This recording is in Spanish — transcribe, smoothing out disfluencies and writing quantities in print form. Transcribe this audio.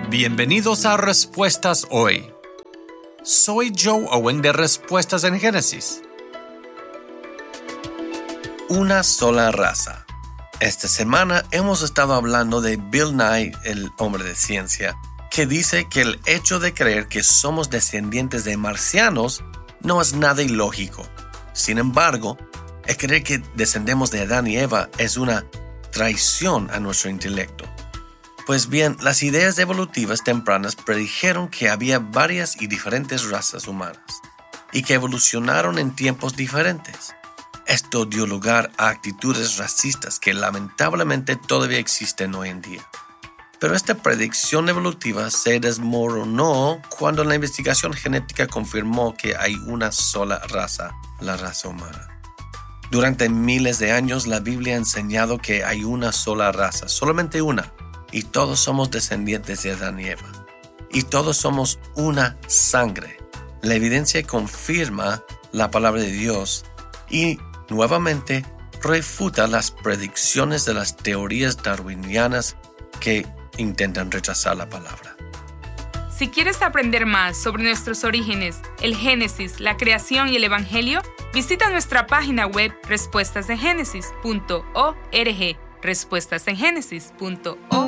Bienvenidos a Respuestas Hoy. Soy Joe Owen de Respuestas en Génesis. Una sola raza. Esta semana hemos estado hablando de Bill Nye, el hombre de ciencia, que dice que el hecho de creer que somos descendientes de marcianos no es nada ilógico. Sin embargo, el creer que descendemos de Adán y Eva es una traición a nuestro intelecto. Pues bien, las ideas evolutivas tempranas predijeron que había varias y diferentes razas humanas y que evolucionaron en tiempos diferentes. Esto dio lugar a actitudes racistas que lamentablemente todavía existen hoy en día. Pero esta predicción evolutiva se desmoronó cuando la investigación genética confirmó que hay una sola raza, la raza humana. Durante miles de años la Biblia ha enseñado que hay una sola raza, solamente una. Y todos somos descendientes de Adán y Eva. Y todos somos una sangre. La evidencia confirma la palabra de Dios y, nuevamente, refuta las predicciones de las teorías darwinianas que intentan rechazar la palabra. Si quieres aprender más sobre nuestros orígenes, el Génesis, la creación y el Evangelio, visita nuestra página web respuestasengenesis.org. respuestasengenesis.org